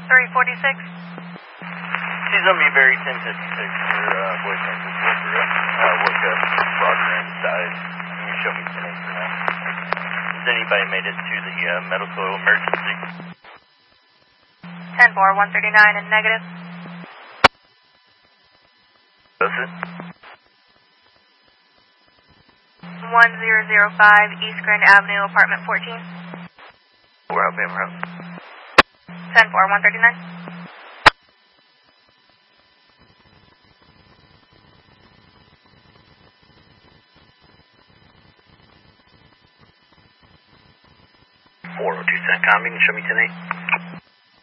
346. She's going to be very tentative. Her boyfriend just woke her up. Woke up, brought her inside. Can you show me tonight for now? Has anybody made it to the medical emergency? 10-4, 139 and negative. That's it? 1005 East Grand Avenue, apartment 14. We're out, ma'am. We're out. 10-4, 139. CENTCOM, you can show me tonight?